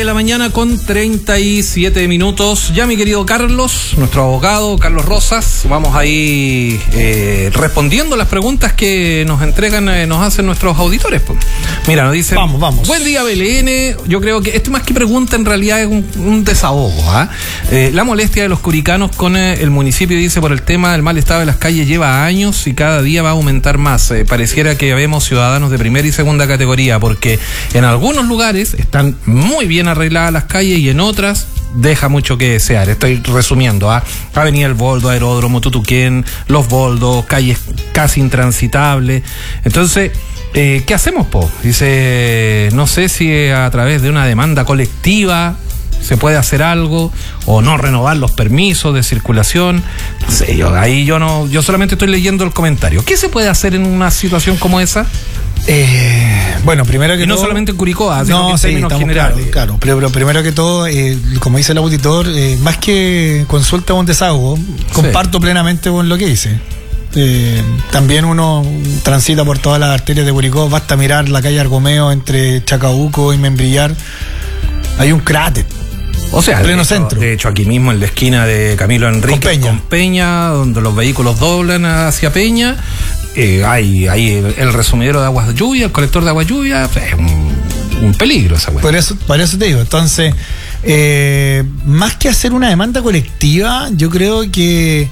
De la mañana con 37 minutos. Ya mi querido Carlos, nuestro abogado, Carlos Rosas, vamos ahí respondiendo las preguntas que nos entregan, nos hacen nuestros auditores. Mira, nos dicen, vamos. Buen día, BLN. Yo creo que esto más que pregunta en realidad es un desahogo. La molestia de los curicanos con el municipio, dice, por el tema del mal estado de las calles lleva años y cada día va a aumentar más. Pareciera que vemos ciudadanos de primera y segunda categoría, porque en algunos lugares están muy bien arregladas las calles y en otras deja mucho que desear. Estoy resumiendo, Avenida El Boldo, Aeródromo, Tutuquén, Los Boldos, calles casi intransitables. Entonces, ¿qué hacemos, po? Dice, no sé si a través de una demanda colectiva se puede hacer algo o no renovar los permisos de circulación. No sé, yo solamente estoy leyendo el comentario. ¿Qué se puede hacer en una situación como esa? Bueno, primero que y no todo, solamente en Curicó, sino que en términos generales. Claro, pero primero que todo, como dice el auditor, más que consulta o un desahogo, comparto plenamente con lo que dice. También uno transita por todas las arterias de Curicó, basta mirar la calle Argomeo entre Chacabuco y Membrillar, hay un cráter. O sea, pleno centro. De hecho, aquí mismo en la esquina de Camilo Enríquez con Peña, donde los vehículos doblan hacia Peña, hay el resumidero de aguas de lluvia, el colector de agua lluvia, es un peligro esa cuestión. Por eso te digo, entonces, más que hacer una demanda colectiva, yo creo que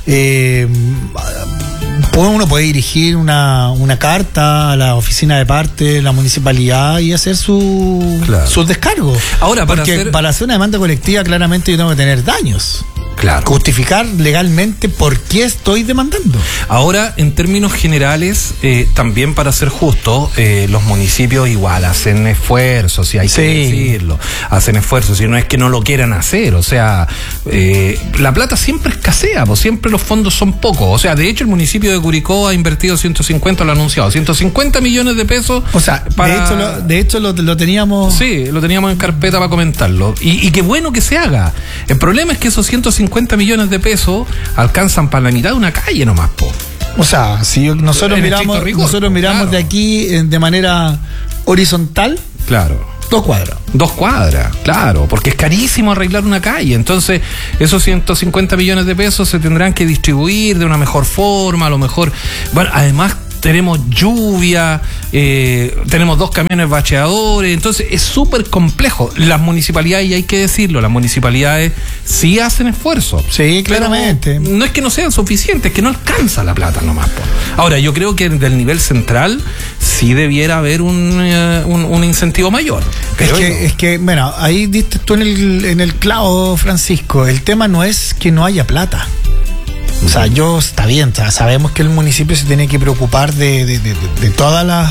uno puede dirigir una carta a la oficina de parte de la municipalidad y hacer sus descargos. Ahora, para hacer una demanda colectiva, claramente yo tengo que tener daños. Claro. Justificar legalmente por qué estoy demandando. Ahora, en términos generales, también para ser justo, los municipios igual hacen esfuerzos, si hay que decirlo, hacen esfuerzos, y no es que no lo quieran hacer, o sea, la plata siempre escasea, pues siempre los fondos son pocos, o sea, de hecho el municipio de Curicó ha invertido 150, lo ha anunciado, 150 millones de pesos. O sea, de hecho lo teníamos... Sí, lo teníamos en carpeta para comentarlo, y qué bueno que se haga. El problema es que esos 150 millones de pesos alcanzan para la mitad de una calle nomás, po. O sea, si nosotros miramos de aquí de manera horizontal, claro, 2 cuadras. 2 cuadras, claro, porque es carísimo arreglar una calle. Entonces, esos 150 millones de pesos se tendrán que distribuir de una mejor forma, a lo mejor. Bueno, además tenemos lluvia, tenemos 2 camiones bacheadores, entonces es súper complejo. Las municipalidades, y hay que decirlo, las municipalidades sí hacen esfuerzo. Sí, claramente. No es que no sean suficientes, es que no alcanza la plata nomás. Ahora, yo creo que del nivel central sí debiera haber un incentivo mayor. Es que, bueno, ahí diste tú en el clavo, Francisco. El tema no es que no haya plata. O sea, está bien, o sea, sabemos que el municipio se tiene que preocupar de todas las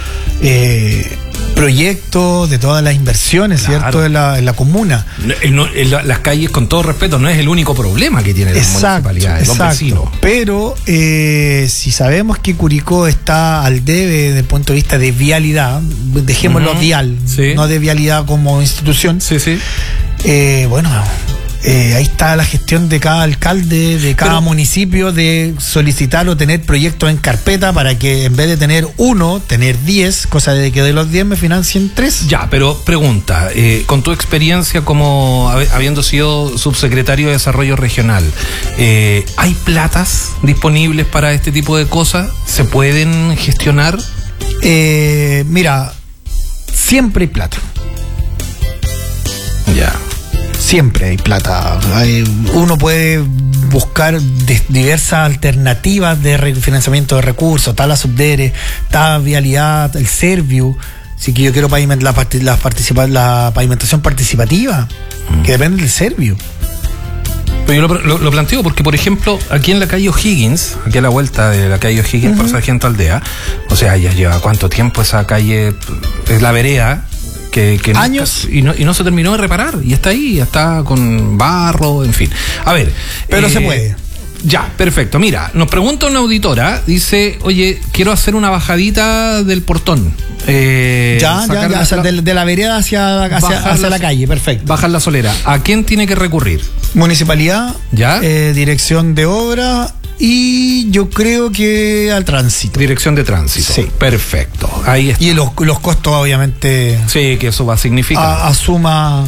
proyectos, de todas las inversiones, claro, ¿cierto? En la comuna. Las calles, con todo respeto, no es el único problema que tienen las municipalidades, los vecinos. Pero si sabemos que Curicó está al debe desde el punto de vista de vialidad, dejémoslo vial, no de vialidad como institución. Bueno, ahí está la gestión de cada alcalde, de cada municipio, de solicitar o tener proyectos en carpeta para que en vez de tener 1, tener 10, cosa de que de los 10 me financien 3. Ya, pero pregunta, con tu experiencia como habiendo sido subsecretario de Desarrollo Regional, ¿hay platas disponibles para este tipo de cosas? ¿Se pueden gestionar? Mira, siempre hay plata. Ya. Siempre hay plata. Uno puede buscar diversas alternativas de refinanciamiento de recursos. Está la Subdere, está Vialidad, el Serviu. Así que yo quiero la pavimentación participativa, que depende del Serviu. Pero yo lo planteo porque, por ejemplo, aquí en la calle O'Higgins, aquí a la vuelta de la calle O'Higgins por Sargento Aldea, o sea, ya lleva ¿cuánto tiempo esa calle? Es la vereda. Que años y no se terminó de reparar y está ahí, está con barro, en fin. A ver, pero se puede. Ya, perfecto. Mira, nos pregunta una auditora, dice, oye, quiero hacer una bajadita del portón. Ya, o sea, de la vereda hacia la calle, perfecto. Bajar la solera. ¿A quién tiene que recurrir? Municipalidad, ¿ya? Dirección de obra y yo creo que al tránsito. Dirección de tránsito. Sí. Perfecto. Ahí está. Y los costos, obviamente. Sí, que eso va a significar. Asuma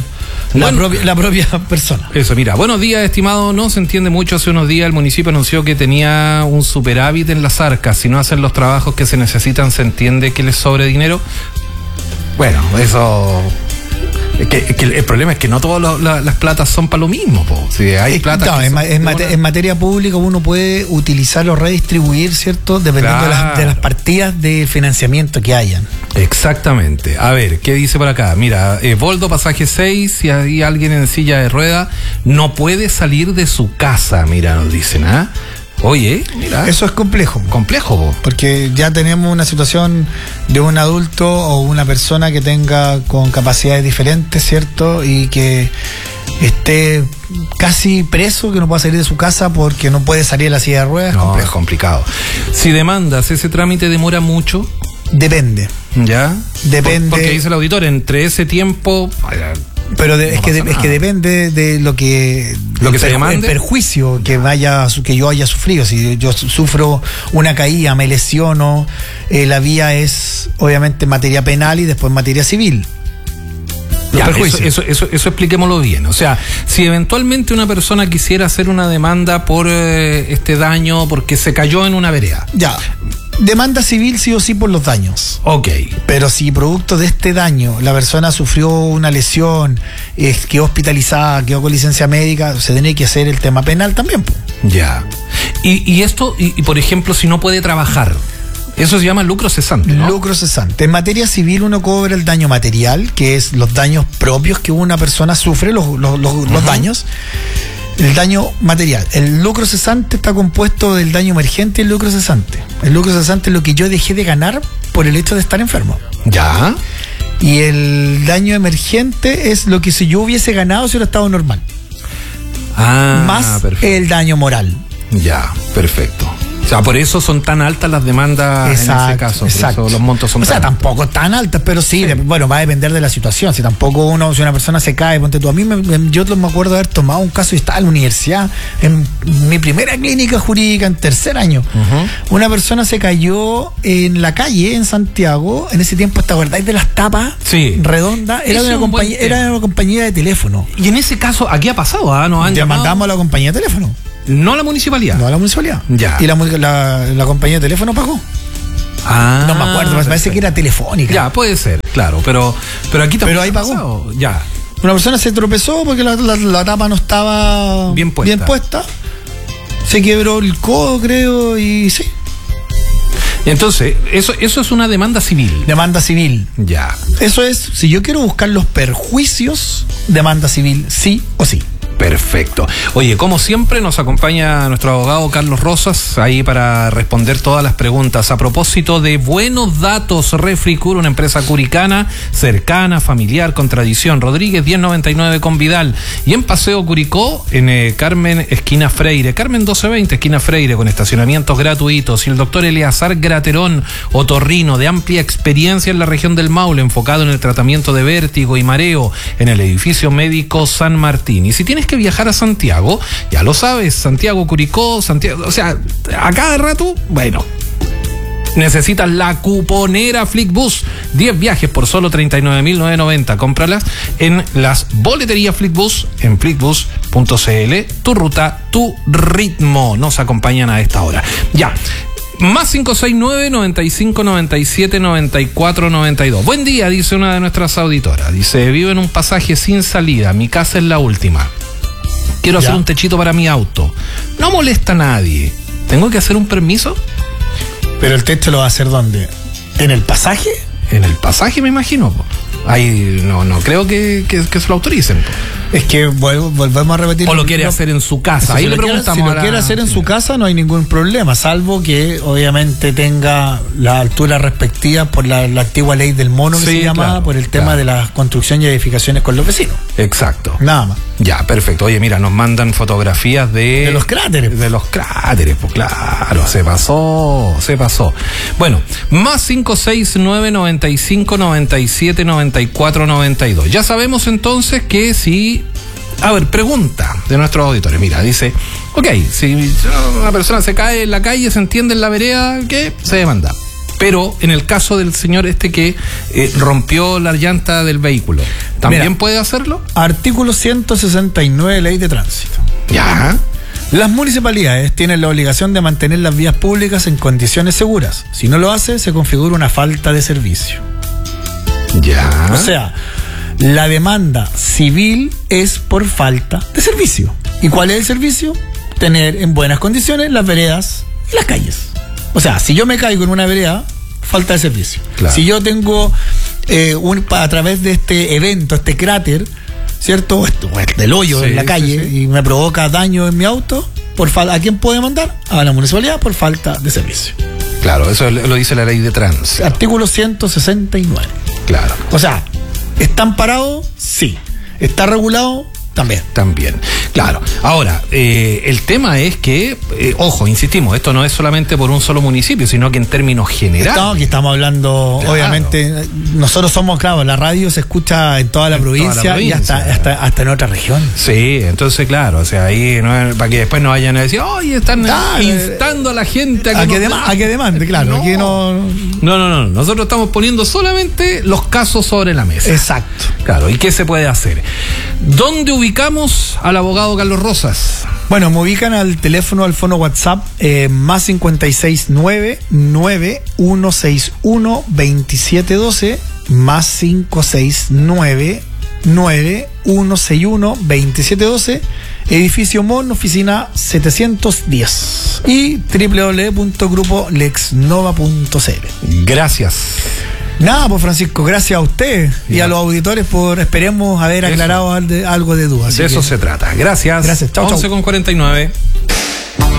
la propia persona. Eso, mira. Buenos días, estimado. No se entiende mucho. Hace unos días el municipio anunció que tenía un superávit en las arcas. Si no hacen los trabajos que se necesitan, ¿se entiende que les sobre dinero? Bueno, eso... Que el problema es que no todas las platas son para lo mismo, po. Si hay plata. No, en materia pública uno puede utilizarlo, redistribuir, ¿cierto? Dependiendo de las partidas de financiamiento que hayan. Exactamente. A ver, ¿qué dice por acá? Mira, Boldo, pasaje 6, si hay alguien en silla de rueda, no puede salir de su casa, mira, nos dicen, ¿ah? Oye, mira. Eso es complejo. Complejo, po. Porque ya tenemos una situación de un adulto o una persona que tenga con capacidades diferentes, ¿cierto? Y que esté casi preso, que no pueda salir de su casa porque no puede salir de la silla de ruedas. No, es complicado. Si demandas, ¿ese trámite demora mucho? Depende. ¿Ya? Depende. Porque dice el auditor, entre ese tiempo... Pero es que depende de lo que se demande, el perjuicio que yo haya sufrido. Si yo sufro una caída, me lesiono, la vía es obviamente materia penal y después materia civil. Ya, eso expliquémoslo bien. O sea, si eventualmente una persona quisiera hacer una demanda por este daño porque se cayó en una vereda. Ya. Demanda civil sí o sí por los daños. Ok. Pero si producto de este daño la persona sufrió una lesión, quedó hospitalizada, quedó con licencia médica, se tiene que hacer el tema penal también. Ya. Y esto, por ejemplo, si no puede trabajar, eso se llama lucro cesante, ¿no? Lucro cesante. En materia civil uno cobra el daño material, que es los daños propios que una persona sufre, los daños. El daño material. El lucro cesante está compuesto del daño emergente y el lucro cesante. El lucro cesante es lo que yo dejé de ganar por el hecho de estar enfermo. Ya. Y el daño emergente es lo que si yo hubiese ganado si hubiera estado normal. Más perfecto. El daño moral. Ya, perfecto. O sea, por eso son tan altas las demandas en ese caso. Exacto. Por eso los montos son tampoco tan altas, pero sí, bueno, va a depender de la situación. Si tampoco si una persona se cae, ponte tú. A mí yo me acuerdo de haber tomado un caso y estaba en la universidad, en mi primera clínica jurídica, en tercer año. Una persona se cayó en la calle, en Santiago. En ese tiempo, ¿te acordáis de las tapas redondas? Era de una compañía de teléfono. Y en ese caso, ¿aquí ha pasado? Demandamos a la compañía de teléfono. No a la municipalidad. No a la municipalidad. Ya. Y la compañía de teléfono pagó. No me acuerdo, me parece que era Telefónica. Ya, puede ser, claro, pero aquí también. Pero ahí pagó. Ya. Una persona se tropezó porque la tapa no estaba bien puesta. Se quebró el codo, creo, y sí. Entonces, eso es una demanda civil. Demanda civil. Ya. Eso es, si yo quiero buscar los perjuicios, demanda civil, sí o sí. Perfecto. Oye, como siempre nos acompaña nuestro abogado Carlos Rosas ahí para responder todas las preguntas. A propósito de buenos datos, Refricur, una empresa curicana, cercana, familiar, con tradición. Rodríguez 1099 con Vidal. Y en Paseo Curicó, en Carmen, esquina Freire. Carmen 1220, esquina Freire, con estacionamientos gratuitos. Y el doctor Eleazar Graterón, otorrino de amplia experiencia en la región del Maule, enfocado en el tratamiento de vértigo y mareo, en el edificio médico San Martín. Y si tienes que viajar a Santiago, ya lo sabes, Santiago, Curicó, Santiago, o sea, a cada rato, bueno, necesitas la cuponera Flixbus, 10 viajes por solo 39.990, cómpralas en las boleterías Flixbus, en flixbus.cl, tu ruta, tu ritmo, nos acompañan a esta hora. Ya. Más 569-9597-9492. Buen día, dice una de nuestras auditoras. Dice, vivo en un pasaje sin salida, mi casa es la última. Quiero hacer un techito para mi auto. No molesta a nadie. ¿Tengo que hacer un permiso? ¿Pero el techo lo va a hacer dónde? ¿En el pasaje? En el pasaje, me imagino. Ahí no creo que se lo autoricen. Es que volvemos a repetir. O lo quiere hacer en su casa. Ahí le preguntamos. Si lo quiere hacer en su casa, no hay ningún problema, salvo que obviamente tenga la altura respectiva por la antigua ley del mono que se llamaba, por el tema de la construcción y edificaciones con los vecinos. Exacto. Nada más. Ya, perfecto. Oye, mira, nos mandan fotografías de los cráteres. De los cráteres, pues claro, se pasó. Bueno, más 569-9597-9492. Ya sabemos entonces que si... A ver, pregunta de nuestros auditores. Mira, dice, Ok, si una persona se cae en la calle, se entiende en la vereda, ¿qué? Se demanda. Pero en el caso del señor que rompió la llanta del vehículo, ¿también puede hacerlo? Artículo 169 Ley de Tránsito. Ya. Las municipalidades tienen la obligación de mantener las vías públicas en condiciones seguras. Si no lo hace, se configura una falta de servicio. Ya. O sea, la demanda civil es por falta de servicio. ¿Y cuál es el servicio? Tener en buenas condiciones las veredas y las calles. O sea, si yo me caigo en una vereda, falta de servicio. Claro. Si yo tengo a través de este evento, este cráter, ¿cierto? Del hoyo en la calle y me provoca daño en mi auto, ¿a quién puedo demandar? A la municipalidad por falta de servicio. Claro, eso lo dice la ley de tránsito. Artículo 169. Claro. O sea, ¿están parados? Sí. ¿Está regulado? También. Claro. Ahora, el tema es que, ojo, insistimos, esto no es solamente por un solo municipio, sino que en términos generales. Aquí estamos hablando, claro. Obviamente, nosotros somos, claro, la radio se escucha en toda la provincia y hasta en otra región. Sí, entonces, claro, o sea, ahí no, para que después no vayan a decir, oye, están instando a la gente a que demande, claro. No. Aquí no. Nosotros estamos poniendo solamente los casos sobre la mesa. Exacto. Claro, ¿y qué se puede hacer? ¿Dónde ubicamos al abogado Carlos Rosas? Bueno, me ubican al teléfono, al fono WhatsApp, más 569-9161-2712, más 569-9161-2712, edificio Mon, oficina 710 y www.grupolexnova.cl. Gracias. Nada, pues Francisco, gracias a usted y a los auditores por, esperemos, haber aclarado algo de dudas. De eso se trata. Gracias. Chau, 11:49.